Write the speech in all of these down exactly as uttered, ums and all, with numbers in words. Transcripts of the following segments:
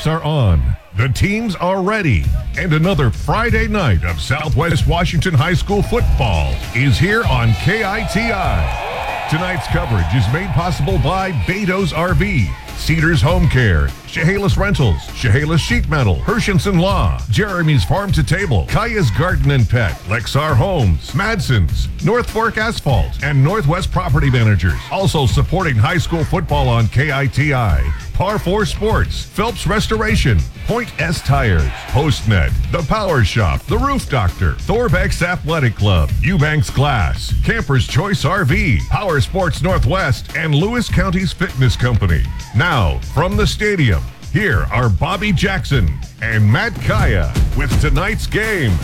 lights are on, the teams are ready, and another Friday night of Southwest Washington High School football is here on K I T I. Tonight's coverage is made possible by Beto's R V, Cedars Home Care, Chehalis Rentals, Chehalis Sheet Metal, Hershenson Law, Jeremy's Farm to Table, Kaya's Garden and Pet, Lexar Homes, Madson's, North Fork Asphalt, and Northwest Property Managers. Also supporting high school football on K I T I. Par four Sports, Phelps Restoration, Point S Tires, Postnet, The Power Shop, The Roof Doctor, Thorbeck's Athletic Club, Eubanks Glass, Camper's Choice R V, Power Sports Northwest, and Lewis County's Fitness Company. Now, from the stadium, here are Bobby Jackson and Matt Kaya with tonight's game.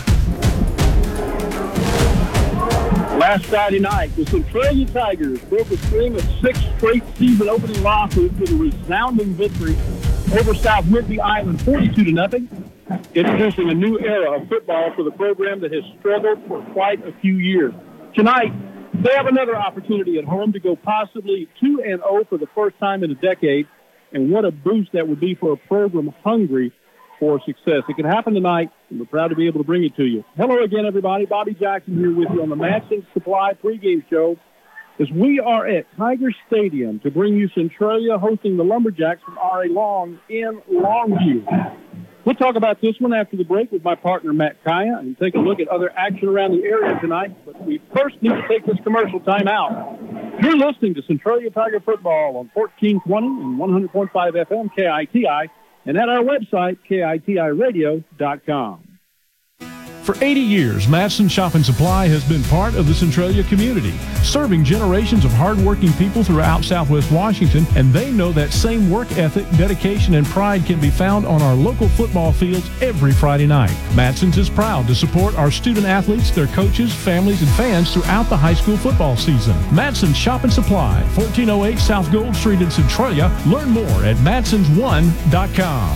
Last Friday night, the Centralia Tigers broke a string of six straight season opening losses with a resounding victory over South Whidbey Island, forty-two to nothing, introducing a new era of football for the program that has struggled for quite a few years. Tonight, they have another opportunity at home to go possibly two and oh for the first time in a decade, and what a boost that would be for a program hungry for success. It could happen tonight, and we're proud to be able to bring it to you. Hello again, everybody. Bobby Jackson here with you on the Matson Supply pregame show as we are at Tiger Stadium to bring you Centralia hosting the Lumberjacks from R A Long in Longview. We'll talk about this one after the break with my partner, Matt Kaya, and take a look at other action around the area tonight. But we first need to take this commercial time out. You're listening to Centralia Tiger Football on fourteen twenty and one hundred point five F M K I T I. And at our website, K I T I radio dot com. For eighty years, Matson Shop and Supply has been part of the Centralia community, serving generations of hardworking people throughout Southwest Washington, and they know that same work ethic, dedication, and pride can be found on our local football fields every Friday night. Matson's is proud to support our student athletes, their coaches, families, and fans throughout the high school football season. Matson Shop and Supply, fourteen oh eight South Gold Street in Centralia. Learn more at matsons one dot com.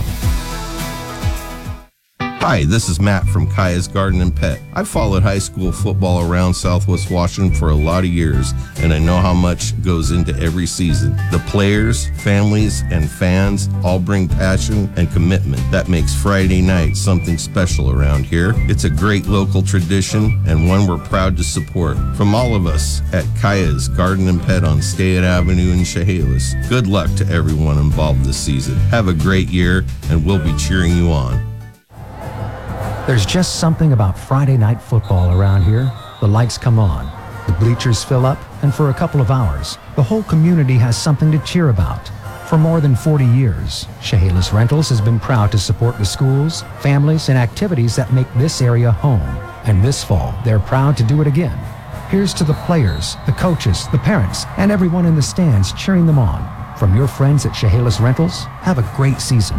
Hi, this is Matt from Kaya's Garden and Pet. I've followed high school football around Southwest Washington for a lot of years, and I know how much goes into every season. The players, families, and fans all bring passion and commitment. That makes Friday night something special around here. It's a great local tradition and one we're proud to support. From all of us at Kaya's Garden and Pet on Stayett Avenue in Chehalis, good luck to everyone involved this season. Have a great year, and we'll be cheering you on. There's just something about Friday night football around here. The lights come on, the bleachers fill up, and for a couple of hours, the whole community has something to cheer about. For more than forty years, Chehalis Rentals has been proud to support the schools, families, and activities that make this area home. And this fall, they're proud to do it again. Here's to the players, the coaches, the parents, and everyone in the stands cheering them on. From your friends at Chehalis Rentals, have a great season.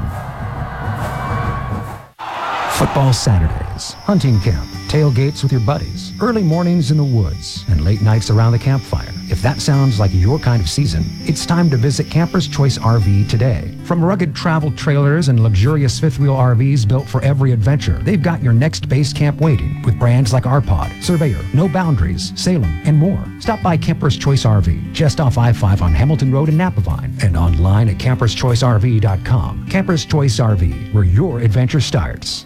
Football Saturdays, hunting camp, tailgates with your buddies, early mornings in the woods, and late nights around the campfire. If that sounds like your kind of season, it's time to visit Camper's Choice R V today. From rugged travel trailers and luxurious fifth-wheel R Vs built for every adventure, they've got your next base camp waiting with brands like R P O D, Surveyor, No Boundaries, Salem, and more. Stop by Camper's Choice R V, just off I five on Hamilton Road in Napavine, and online at campers choice R V dot com. Camper's Choice R V, where your adventure starts.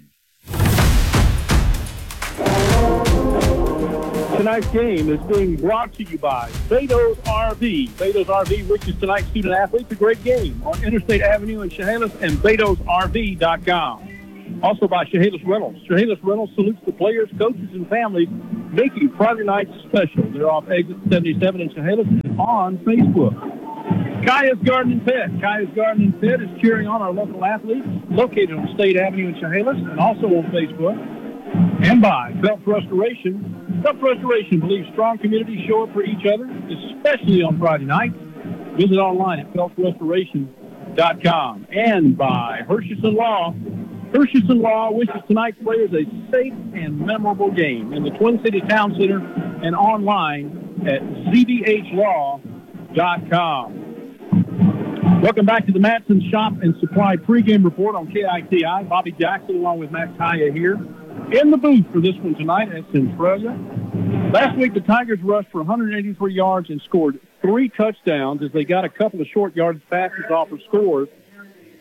Tonight's game is being brought to you by Beto's R V. Beto's R V wishes tonight's student athletes a great game on Interstate Avenue in Chehalis and betos R V dot com. Also by Chehalis Reynolds. Chehalis Reynolds salutes the players, coaches, and families making Friday night special. They're off exit seventy-seven in Chehalis and on Facebook. Kaya's Garden and Pet. Kaya's Garden and Pet is cheering on our local athletes, located on State Avenue in Chehalis and also on Facebook. And by Phelps Restoration. Phelps Restoration believes strong communities show up for each other, especially on Friday nights. Visit online at phelps restoration dot com. And by Hershenson Law. Hershenson Law wishes tonight's players a safe and memorable game in the Twin City Town Center and online at z b h law dot com. Welcome back to the Matson Shop and Supply pregame report on K I T I. Bobby Jackson along with Matt Kaya here in the booth for this one tonight at Centralia. Last week, the Tigers rushed for one hundred eighty-three yards and scored three touchdowns as they got a couple of short yardage passes off of scores.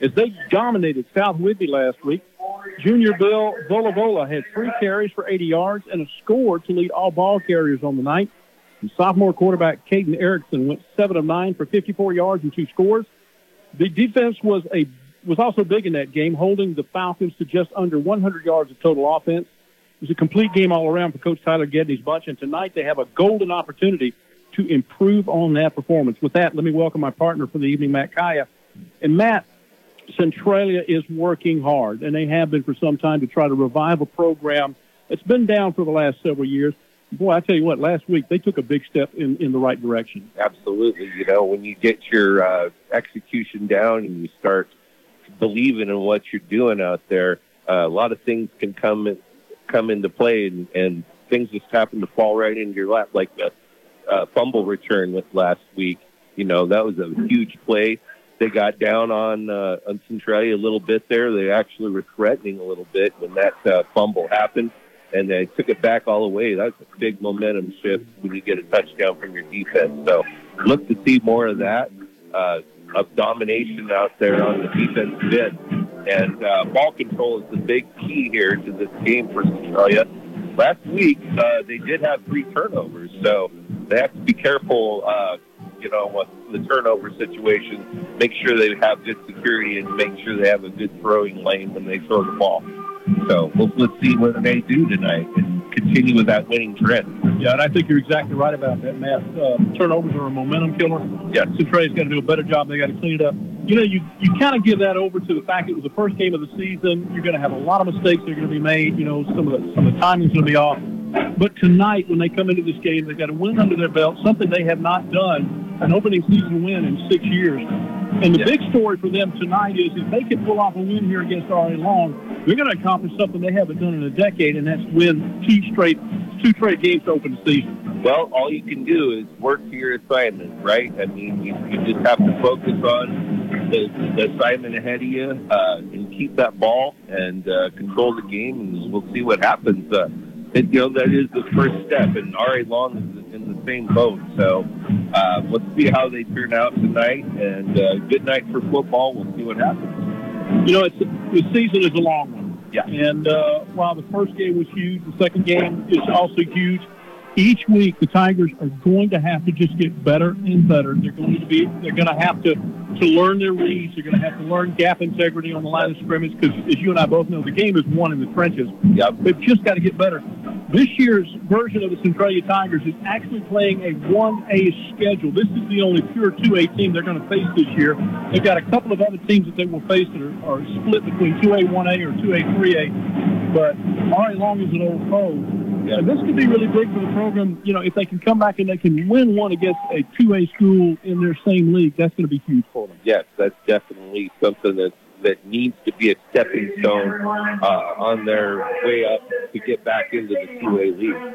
as they dominated South Whitby last week. Junior Bill Volavola had three carries for eighty yards and a score to lead all ball carriers on the night. And sophomore quarterback Caden Erickson went seven of nine for fifty-four yards and two scores. The defense was a was also big in that game, holding the Falcons to just under one hundred yards of total offense. It was a complete game all around for Coach Tyler Gedney's bunch, and tonight they have a golden opportunity to improve on that performance. With that, let me welcome my partner for the evening, Matt Kaya. And Matt, Centralia is working hard, and they have been for some time, to try to revive a program that's been down for the last several years. Boy, I tell you what, last week they took a big step in, in the right direction. Absolutely. You know, when you get your uh, execution down and you start believing in what you're doing out there, uh, a lot of things can come in, come into play, and, and things just happen to fall right into your lap, like the uh, fumble return with last week. You know, that was a huge play. They got down on, uh, on Centralia a little bit there. They actually were threatening a little bit when that uh, fumble happened, and they took it back all the way. That's a big momentum shift when you get a touchdown from your defense. So look to see more of that, uh, of domination out there on the defensive end. And uh, ball control is the big key here to this game for Centralia. Last week, uh, they did have three turnovers, so they have to be careful, uh, you know, with the turnover situation. Make sure they have good security and make sure they have a good throwing lane when they throw the ball. So let's, let's see what they do tonight and continue with that winning trend. Yeah, and I think you're exactly right about that, Matt. Uh, turnovers are a momentum killer. Yes. Centralia's got to do a better job. They got to clean it up. You know, you, you kind of give that over to the fact it was the first game of the season. You're going to have a lot of mistakes that are going to be made. You know, some of the some of the timing's going to be off. But tonight, when they come into this game, they've got a win under their belt, something they have not done, an opening season win in six years. And the yeah. big story for them tonight is if they can pull off a win here against R A Long, they're going to accomplish something they haven't done in a decade, and that's win two straight two straight games to open the season. Well, all you can do is work to your assignment, right? I mean, you, you just have to focus on the, the assignment ahead of you uh, and keep that ball and uh, control the game, and we'll see what happens. Uh, and, you know, that is the first step, and R A Long is in the same boat. So uh, let's see how they turn out tonight, and uh, good night for football. We'll see what happens. You know, it's, the season is a long one. Yeah. And uh, while the first game was huge, the second game is also huge. Each week, the Tigers are going to have to just get better and better. They're going to be. They're going to have to to learn their reads. They're going to have to learn gap integrity on the line of scrimmage because, as you and I both know, the game is won in the trenches. Yep. They've just got to get better. This year's version of the Centralia Tigers is actually playing a one A schedule. This is the only pure two A team they're going to face this year. They've got a couple of other teams that they will face that are, are split between two A one A or two A three A. But R A Long is an old foe. Yeah. And this could be really big for the program. You know, if they can come back and they can win one against a two A school in their same league, that's going to be huge for them. Yes, that's definitely something that, that needs to be a stepping stone uh, on their way up to get back into the two A league.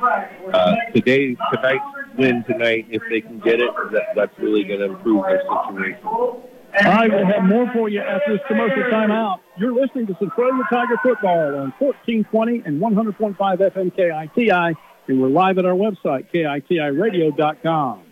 So uh, today, tonight's win tonight, if they can get it, that, that's really going to improve their situation. All right, we'll have more for you after this commercial timeout. You're listening to Centralia Tiger Football on fourteen twenty and one hundred point five F M K I T I, and we're live at our website, K I T I radio dot com.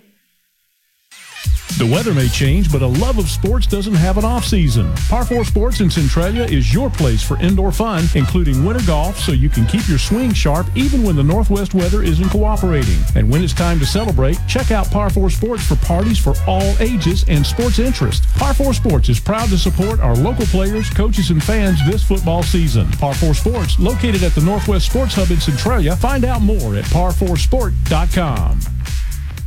The weather may change, but a love of sports doesn't have an off-season. Par four Sports in Centralia is your place for indoor fun, including winter golf, so you can keep your swing sharp even when the northwest weather isn't cooperating. And when it's time to celebrate, check out Par four Sports for parties for all ages and sports interest. Par four Sports is proud to support our local players, coaches, and fans this football season. Par four Sports, located at the Northwest Sports Hub in Centralia. Find out more at par four sport dot com.